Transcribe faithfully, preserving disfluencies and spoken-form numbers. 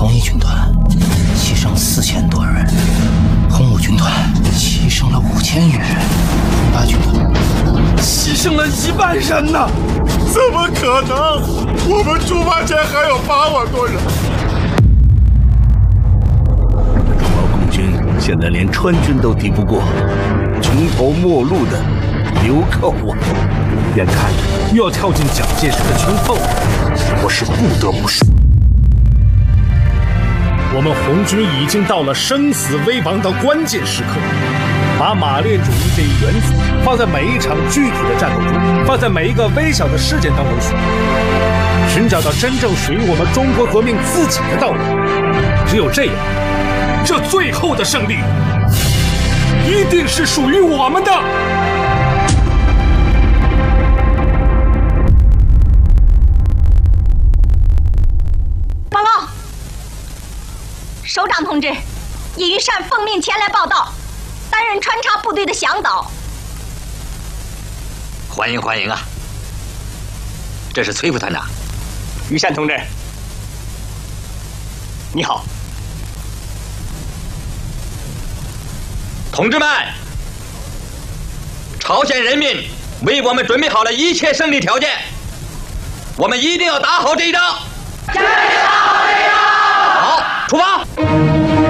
恒毅军团牺牲四千多人，红五军团牺牲了五千余人，红八军团牺牲了一万人呢！ 怎么可能？我们出发前还有八万多人。 中毛共军现在连川军都敌不过，穷途末路的流寇啊！ 眼看又要跳进蒋介石的圈套了，我是不得不说。 我们红军已经到了生死危亡的关键时刻，把马列主义这一原则放在每一场具体的战斗中，放在每一个微小的事件当中去，寻找到真正属于我们中国革命自己的道路。只有这样，这最后的胜利一定是属于我们的。 首长同志，尹玉善奉命前来报道，担任穿插部队的向导。 欢迎欢迎啊！这是崔副团长， 玉善同志，你好。 同志们，朝鲜人民为我们准备好了一切胜利条件，我们一定要打好这一仗。加油！打好这一仗！好，出发！